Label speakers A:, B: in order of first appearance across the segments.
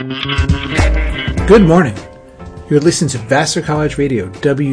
A: Good morning. You're listening to Vassar College Radio,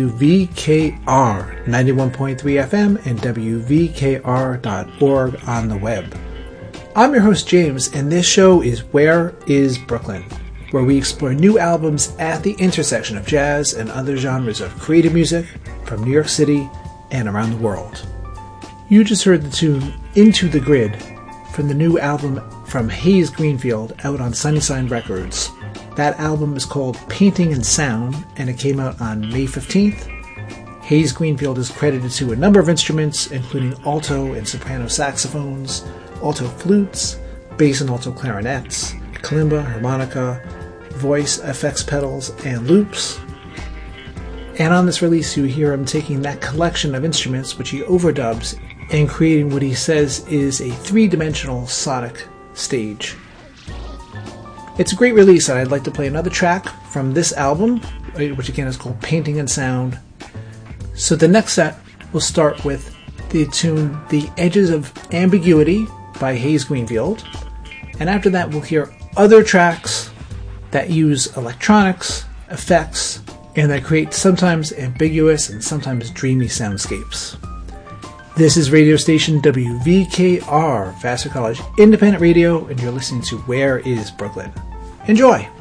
A: WVKR 91.3 FM and WVKR.org on the web. I'm your host, James, and this show is Where is Brooklyn, where we explore new albums at the intersection of jazz and other genres of creative music from New York City and around the world. You just heard the tune Into the Grid from the new album from Hayes Greenfield out on Sunnyside Records. That album is called Painting and Sound, and it came out on May 15th. Hayes Greenfield is credited to a number of instruments, including alto and soprano saxophones, alto flutes, bass and alto clarinets, kalimba, harmonica, voice effects pedals, and loops. And on this release you hear him taking that collection of instruments, which he overdubs, and creating what he says is a three-dimensional sonic stage. It's a great release, and I'd like to play another track from this album, which again is called Painting and Sound. So the next set will start with the tune The Edges of Ambiguity by Hayes Greenfield, and after that we'll hear other tracks that use electronics, effects, and that create sometimes ambiguous and sometimes dreamy soundscapes. This is radio station WVKR, Vassar College Independent Radio, and you're listening to Where is Brooklyn? Enjoy!